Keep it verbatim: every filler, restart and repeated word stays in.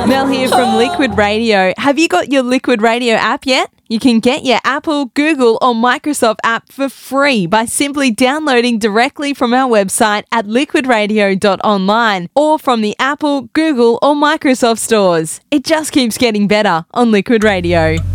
Mel here from Liquid Radio. Have you got your Liquid Radio app yet? You can get your Apple, Google or Microsoft app for free by simply downloading directly from our website at liquid radio dot online or from the Apple, Google or Microsoft stores. It just keeps getting better on Liquid Radio.